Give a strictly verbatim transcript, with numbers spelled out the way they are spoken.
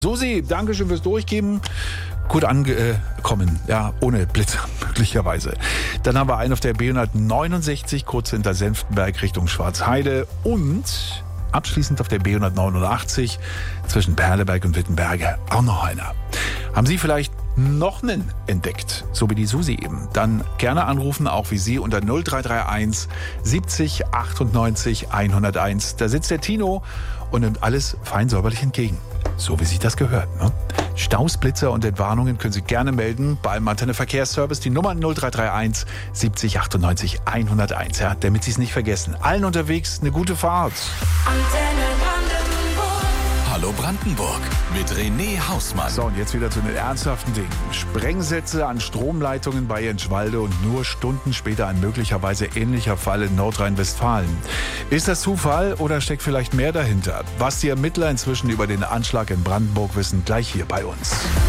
Susi, danke schön fürs Durchgeben. Gut angekommen, ja, ohne Blitzer möglicherweise. Dann haben wir einen auf der B hundertneunundsechzig, kurz hinter Senftenberg Richtung Schwarzheide. Und abschließend auf der B hundertneunundachtzig zwischen Perleberg und Wittenberge auch noch einer. Haben Sie vielleicht noch einen entdeckt, so wie die Susi eben? Dann gerne anrufen, auch wie Sie, unter null drei drei eins siebzig achtundneunzig hunderteins. Da sitzt der Tino und nimmt alles fein säuberlich entgegen. So wie sich das gehört, ne? Staus, Blitzer und Entwarnungen können Sie gerne melden beim Antenne Verkehrsservice. Die Nummer null drei drei eins siebzig achtundneunzig hunderteins, ja, damit Sie es nicht vergessen. Allen unterwegs eine gute Fahrt. Antenne Brandenburg. Hallo Brandenburg mit René Hausmann. So, und jetzt wieder zu den ernsthaften Dingen. Sprengsätze an Stromleitungen bei Jenschwalde und nur Stunden später ein möglicherweise ähnlicher Fall in Nordrhein-Westfalen. Ist das Zufall oder steckt vielleicht mehr dahinter? Was die Ermittler inzwischen über den Anschlag in Brandenburg wissen, gleich hier bei uns.